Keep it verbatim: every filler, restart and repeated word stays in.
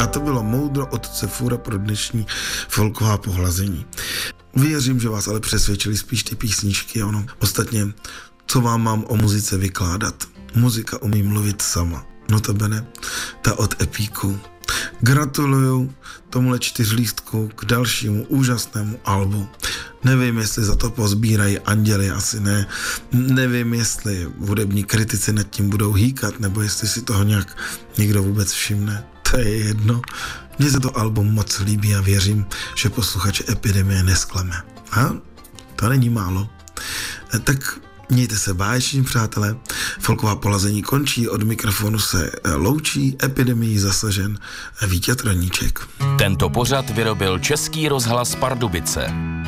to bylo moudro otce Fura pro dnešní folková pohlazení. Věřím, že vás ale přesvědčili spíš ty písničky. Ono. Ostatně, co vám mám o muzice vykládat? Muzika umí mluvit sama. Notabene, ta od Epíku. Gratuluju tomuhle čtyřlístku k dalšímu úžasnému albu. Nevím, jestli za to pozbírají anděli, asi ne. Nevím, jestli hudební kritici nad tím budou hýkat, nebo jestli si toho nějak někdo vůbec všimne. To je jedno. Mně se to album moc líbí a věřím, že posluchače Epidemie nesklame. A to není málo. Tak mějte se báječně, přátelé. Folková polazení končí, od mikrofonu se loučí, Epidemií zasažen Vítěz Troníček. Tento pořad vyrobil Český rozhlas Pardubice.